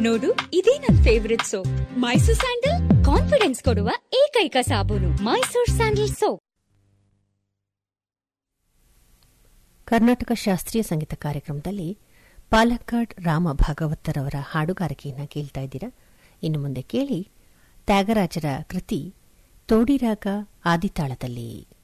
ನೋಡು, ಇದೇ ನನ್ favourite soap. Mysore sandal confidence ಕೊಡುವ ಏಕೈಕ ಸಾಬೂನು. Mysore sandal soap. ಕರ್ನಾಟಕ ಶಾಸ್ತ್ರೀಯ ಸಂಗೀತ ಕಾರ್ಯಕ್ರಮದಲ್ಲಿ ಪಾಲಕ್ಕಾಡ್ ರಾಮ ಭಾಗವತರವರ ಹಾಡುಗಾರಿಕೆಯನ್ನು ಕೇಳ್ತಾ ಇದ್ದೀರಾ. ಇನ್ನು ಮುಂದೆ ಕೇಳಿ ತ್ಯಾಗರಾಜರ ಕೃತಿ ತೋಡಿರಾಗ ಆದಿತಾಳದಲ್ಲಿ.